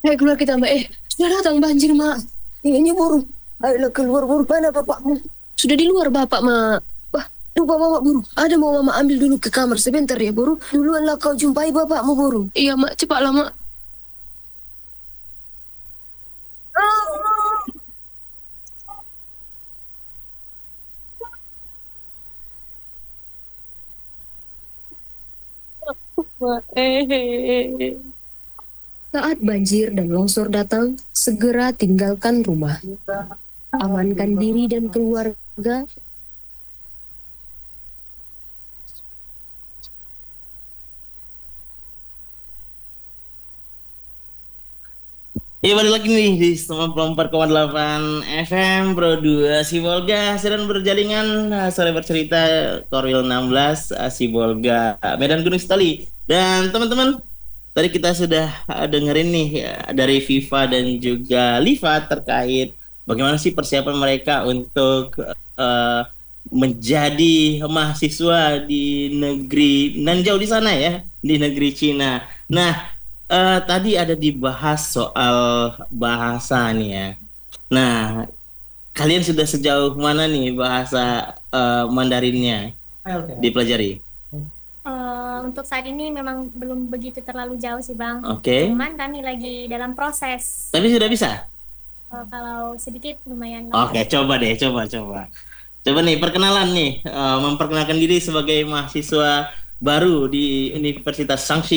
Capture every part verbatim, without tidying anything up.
Ayo keluar kita, Mbak. Eh, sudah datang banjir, Mak. Ini buru. Ayolah keluar buru. Mana bapakmu? Sudah di luar bapak, Mak. Wah, lupa bapak buru. Ada mau mama ambil dulu ke kamar sebentar ya, buru. Duluanlah kau jumpai bapakmu, buru. Iya, Mak. Cepatlah, Mak. Saat banjir dan longsor datang, segera tinggalkan rumah. Amankan diri dan keluarga. Iya balik lagi nih di sembilan puluh empat koma delapan F M Pro dua Sibolga sedang berjalingan nah, sore bercerita Korwil enam belas ah, Sibolga Medan Gunung Sitoli. Dan teman-teman, tadi kita sudah ah, dengerin nih ya, dari Viva dan juga Liva terkait bagaimana sih persiapan mereka untuk eh, menjadi mahasiswa di negeri nan jauh di sana ya, di negeri Cina. Nah, Eh, tadi ada dibahas soal bahasa nih ya. Nah, kalian sudah sejauh mana nih bahasa eh, Mandarinnya dipelajari? Eh, untuk saat ini memang belum begitu terlalu jauh sih Bang. Oke, Cuman kami lagi dalam proses. tapi sudah bisa. Eh, kalau sedikit lumayan lah. Oke, coba deh, coba, coba. Coba nih, perkenalan nih, eh, memperkenalkan diri sebagai mahasiswa baru di Universitas Shanxi.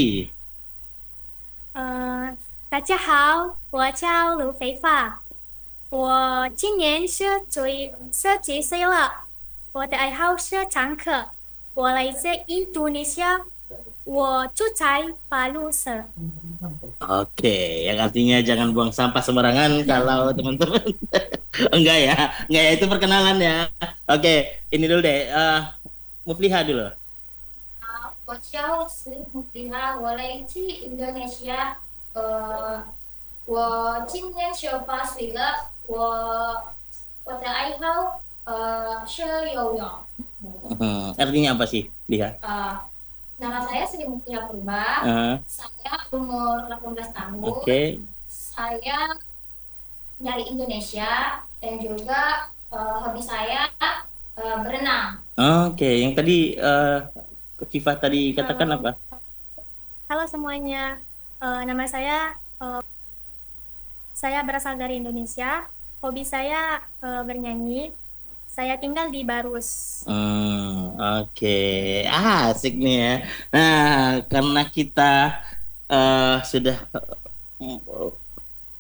呃，大家好，我叫卢肥发，我今年是九十几岁了，我的爱好是唱歌，我来自印度尼西亚，我住在巴鲁省。 Oke, yang artinya jangan buang sampah sembarangan kalau teman-teman. Enggak ya, enggak ya itu perkenalan ya. Oke, ini dulu deh. eh Mufliha dulu. 好，我叫石普林啊，我来自印度尼西亚。呃，我今年十八岁了，我我的爱好呃是游泳。 Hmm, artinya apa sih, Liha? Uh, nama saya Sri Mutia Purba. Eh, Saya umur delapan belas tahun. Oke, Saya dari Indonesia dan juga uh, hobi saya uh, berenang. Oke. Yang tadi eh Viva tadi katakan Halo. apa? Halo semuanya, Eh, nama saya, eh, saya berasal dari Indonesia. Hobi saya eh, bernyanyi. Saya tinggal di Barus. Hmm, oke. Ah, asik nih ya. Nah, karena kita eh, sudah